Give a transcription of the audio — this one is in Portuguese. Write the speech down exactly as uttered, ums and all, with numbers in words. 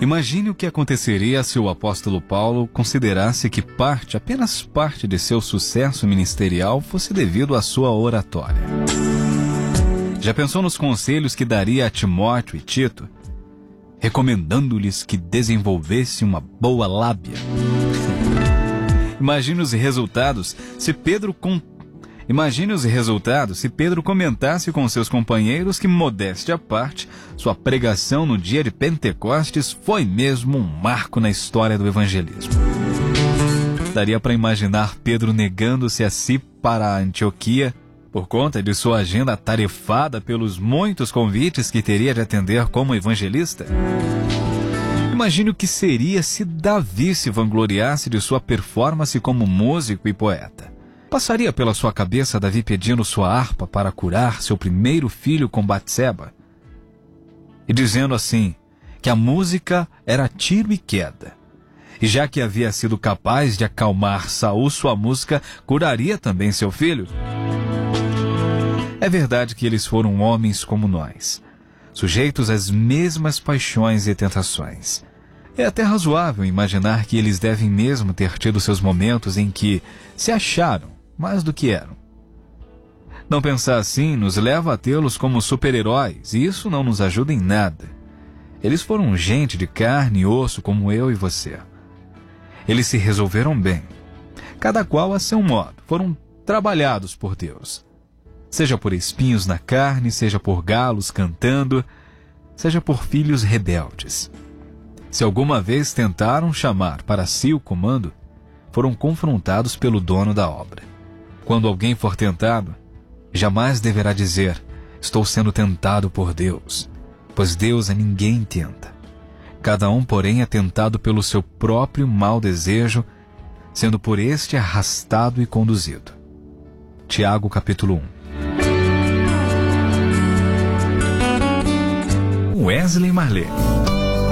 Imagine o que aconteceria se o apóstolo Paulo considerasse que parte, apenas parte de seu sucesso ministerial fosse devido à sua oratória. Já pensou nos conselhos que daria a Timóteo e Tito, recomendando-lhes que desenvolvesse uma boa lábia? Imagine os resultados se Pedro com... Imagine os resultados se Pedro comentasse com seus companheiros que, modéstia à parte, sua pregação no dia de Pentecostes foi mesmo um marco na história do evangelismo. Daria para imaginar Pedro negando-se a si para a Antioquia por conta de sua agenda atarefada pelos muitos convites que teria de atender como evangelista? Imagine o que seria se Davi se vangloriasse de sua performance como músico e poeta. Passaria pela sua cabeça Davi pedindo sua harpa para curar seu primeiro filho com Batseba? E dizendo assim, que a música era tiro e queda. E já que havia sido capaz de acalmar Saul, sua música curaria também seu filho? É verdade que eles foram homens como nós, sujeitos às mesmas paixões e tentações. É até razoável imaginar que eles devem mesmo ter tido seus momentos em que se acharam mais do que eram. Não pensar assim nos leva a tê-los como super-heróis, e isso não nos ajuda em nada. Eles foram gente de carne e osso como eu e você. Eles se resolveram bem, cada qual a seu modo, foram trabalhados por Deus. Seja por espinhos na carne, seja por galos cantando, seja por filhos rebeldes. Se alguma vez tentaram chamar para si o comando, foram confrontados pelo dono da obra. Quando alguém for tentado, jamais deverá dizer, estou sendo tentado por Deus, pois Deus a ninguém tenta. Cada um, porém, é tentado pelo seu próprio mau desejo, sendo por este arrastado e conduzido. Tiago, capítulo um. Wesley Marley.